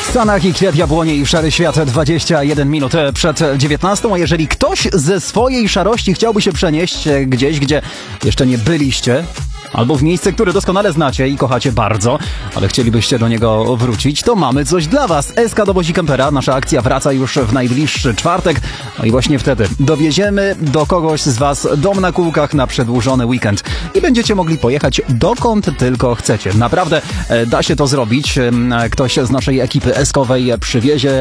Stanach i kwiat jabłoni i szary świat 21 minut przed 19. A jeżeli ktoś ze swojej szarości chciałby się przenieść gdzieś, gdzie jeszcze nie byliście, albo w miejsce, które doskonale znacie i kochacie bardzo, ale chcielibyście do niego wrócić, to mamy coś dla Was. SK dowozi kampera. Nasza akcja wraca już w najbliższy czwartek. No i właśnie wtedy dowieziemy do kogoś z Was dom na kółkach na przedłużony weekend. I będziecie mogli pojechać dokąd tylko chcecie. Naprawdę da się to zrobić. Ktoś z naszej ekipy SK-owej przywiezie